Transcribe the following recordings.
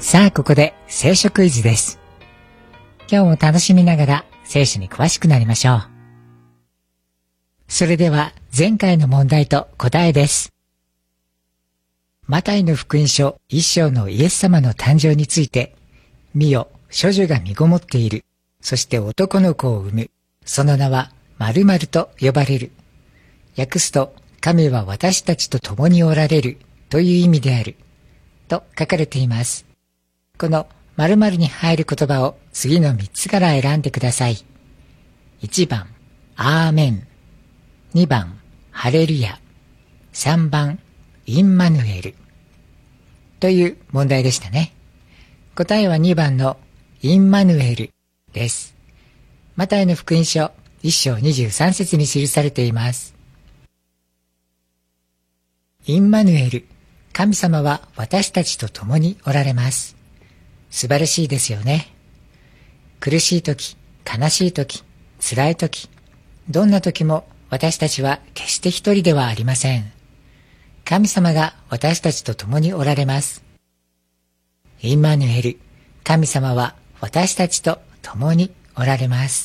さあ、ここで聖書クイズです。今日も楽しみながら聖書に詳しくなりましょう。それでは前回の問題と答えです。マタイの福音書1章のイエス様の誕生について、見よ、処女が身ごもっている。そして男の子を産む。その名は〇〇と呼ばれる。訳すと、神は私たちと共におられるという意味である。と書かれています。この〇〇に入る言葉を次の3つから選んでください。1番、アーメン。2番、ハレルヤ。3番、インマヌエル。という問題でしたね。答えは2番のインマヌエルです。マタイの福音書1章23節に記されています。インマヌエル、神様は私たちと共におられます。素晴らしいですよね。苦しい時、悲しい時、辛い時、どんな時も私たちは決して一人ではありません。神様が私たちと共におられます。インマヌエル、神様は私たちと共におられます。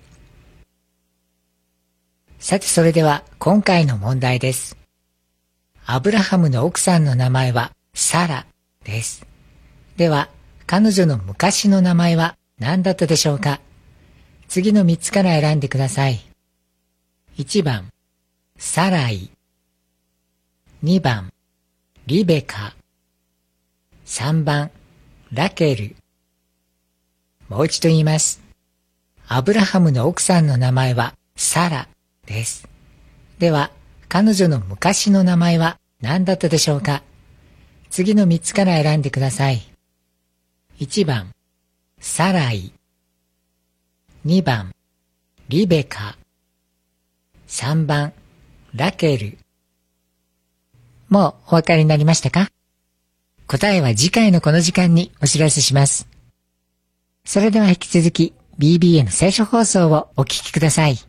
さて、それでは今回の問題です。アブラハムの奥さんの名前はサラです。では、彼女の昔の名前は何だったでしょうか？次の3つから選んでください。1番、サライ。2番、リベカ。3番、ラケル。もう一度言います。アブラハムの奥さんの名前はサラです。では、彼女の昔の名前は何だったでしょうか？次の3つから選んでください。1番、サライ。2番、リベカ。3番、ラケル。もうお分かりになりましたか？答えは次回のこの時間にお知らせします。それでは引き続き BBN 聖書放送をお聞きください。